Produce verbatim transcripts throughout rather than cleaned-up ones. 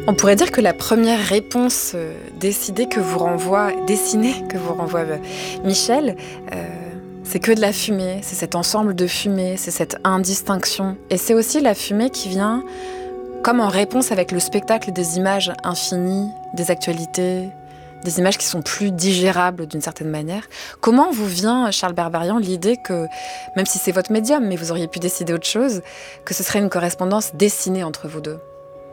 On pourrait dire que la première réponse euh, décidée que vous renvoie, dessinée que vous renvoie euh, Michel, euh, c'est que de la fumée, c'est cet ensemble de fumée, c'est cette indistinction. Et c'est aussi la fumée qui vient comme en réponse avec le spectacle des images infinies, des actualités, des images qui sont plus digérables d'une certaine manière. Comment vous vient, Charles Berberian, l'idée que, même si c'est votre médium, mais vous auriez pu décider autre chose, que ce serait une correspondance dessinée entre vous deux ?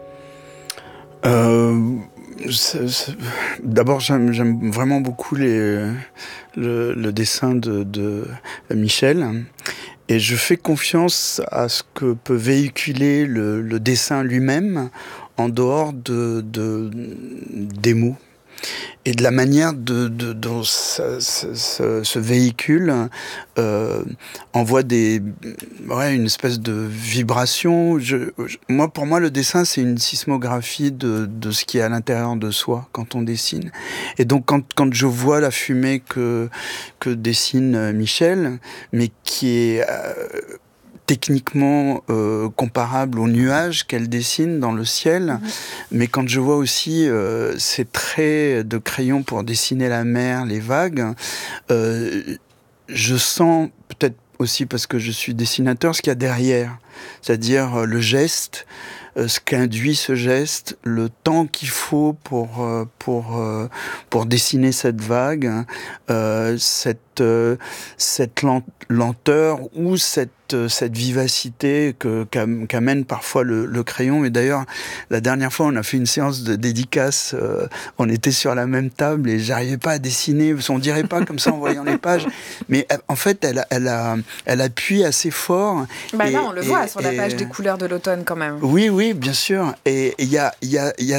Euh, c'est, c'est... D'abord, j'aime, j'aime vraiment beaucoup les, le, le dessin de, de Michel, et je fais confiance à ce que peut véhiculer le, le dessin lui-même en dehors de, de, des mots. Et de la manière de, de, dont ce, ce, ce, ce véhicule euh, envoie des, ouais, une espèce de vibration. Je, je, moi, pour moi, le dessin, c'est une sismographie de, de ce qui est à l'intérieur de soi quand on dessine. Et donc, quand, quand je vois la fumée que, que dessine Michel, mais qui est... Euh, techniquement euh, comparable aux nuages qu'elle dessine dans le ciel, mmh. mais quand je vois aussi euh, ces traits de crayon pour dessiner la mer, les vagues, euh, je sens, peut-être aussi parce que je suis dessinateur, ce qu'il y a derrière, c'est-à-dire euh, le geste, euh, ce qu'induit ce geste, le temps qu'il faut pour, euh, pour, euh, pour dessiner cette vague, euh, cette, euh, cette lenteur ou cette cette vivacité que, qu'amène parfois le, le crayon. Et d'ailleurs, la dernière fois, on a fait une séance de dédicace, euh, on était sur la même table et j'arrivais pas à dessiner, on dirait pas comme ça en voyant les pages, mais en fait, elle, elle, a, elle appuie assez fort. Bah et, là, on le et, voit sur et, la page des couleurs de l'automne quand même. Oui, oui, bien sûr. Et il y a, il y a, il y a,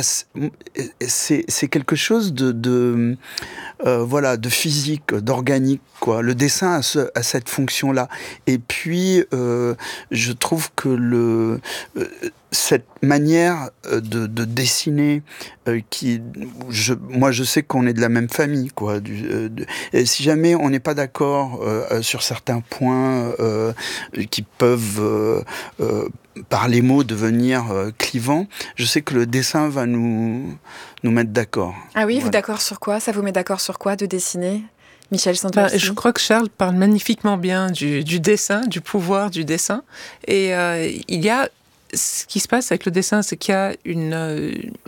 c'est, c'est quelque chose de, de euh, voilà, de physique, d'organique, quoi. Le dessin a, ce, a cette fonction-là. Et puis, euh, je trouve que le, euh, cette manière de, de dessiner, euh, qui, je, moi, je sais qu'on est de la même famille, quoi. Du, euh, de, et si jamais on n'est pas d'accord euh, sur certains points euh, qui peuvent, euh, euh, par les mots, devenir euh, clivants, je sais que le dessin va nous, nous mettre d'accord. Ah oui, voilà. Vous d'accord sur quoi ? Ça vous met d'accord sur quoi de dessiner ? Michel Santossi. Ben, je crois que Charles parle magnifiquement bien du, du dessin, du pouvoir du dessin. Et euh, il y a, ce qui se passe avec le dessin, c'est qu'il y a une, euh,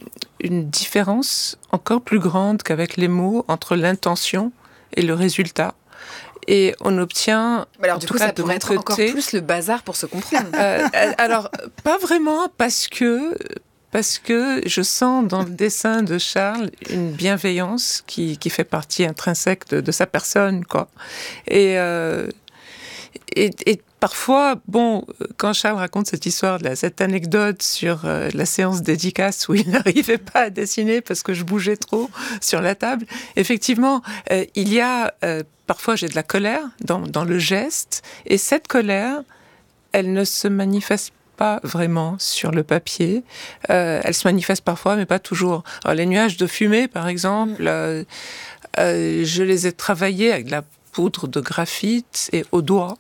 une différence encore plus grande qu'avec les mots entre l'intention et le résultat. Et on obtient, bah alors, en du tout coup, cas ça de pourrait mon être côté, encore plus le bazar pour se comprendre. euh, alors, pas vraiment, parce que... Parce que je sens dans le dessin de Charles une bienveillance qui, qui fait partie intrinsèque de, de sa personne, quoi. Et, euh, et, et parfois, bon, quand Charles raconte cette histoire, de la, cette anecdote sur euh, la séance dédicace où il n'arrivait pas à dessiner parce que je bougeais trop sur la table, effectivement, euh, il y a... Euh, parfois, j'ai de la colère dans, dans le geste, et cette colère, elle ne se manifeste pas pas vraiment sur le papier. Euh, elle se manifeste parfois, mais pas toujours. Alors, les nuages de fumée, par exemple, euh, euh, je les ai travaillés avec de la poudre de graphite et au doigt,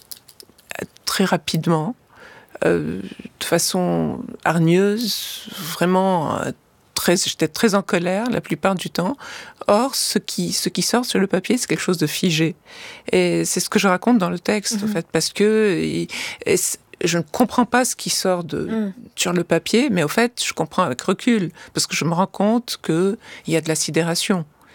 euh, très rapidement, euh, de façon hargneuse, vraiment... Euh, Très, j'étais très en colère la plupart du temps. Or, ce qui, ce qui sort sur le papier, c'est quelque chose de figé. Et c'est ce que je raconte dans le texte, mm-hmm. en fait, parce que et, et je ne comprends pas ce qui sort de, mm. sur le papier, mais au fait, je comprends avec recul, parce que je me rends compte qu'il y a de la sidération